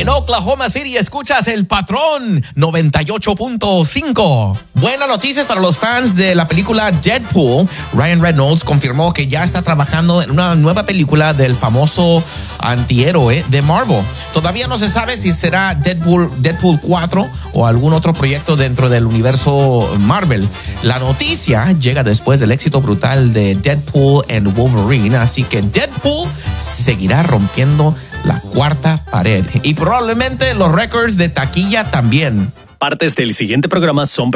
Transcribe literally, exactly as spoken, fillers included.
En Oklahoma City escuchas El Patrón noventa y ocho punto cinco. Buenas noticias para los fans de la película Deadpool. Ryan Reynolds confirmó que ya está trabajando en una nueva película del famoso antihéroe de Marvel. Todavía no se sabe si será Deadpool, Deadpool cuatro o algún otro proyecto dentro del universo Marvel. La noticia llega después del éxito brutal de Deadpool and Wolverine, así que Deadpool seguirá rompiendo la cuarta pared y probablemente los récords de taquilla también. Partes del siguiente programa son